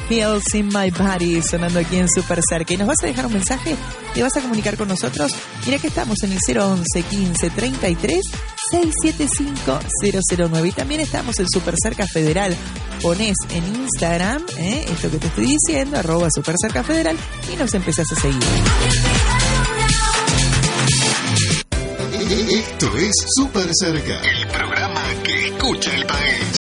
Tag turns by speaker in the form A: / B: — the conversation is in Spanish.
A: Hills in My Body, sonando aquí en Super Cerca. ¿Y nos vas a dejar un mensaje? ¿Te vas a comunicar con nosotros? Mira que estamos en el 011 15 33 675 009. Y también estamos en Super Cerca Federal. Ponés en Instagram esto que te estoy diciendo, @Super Cerca Federal, y nos empezás a seguir.
B: Esto es Super Cerca, el programa que escucha el país.